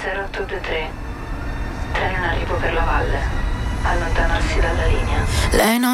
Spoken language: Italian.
0823. Treno in arrivo per la valle. Allontanarsi dalla linea. Lei non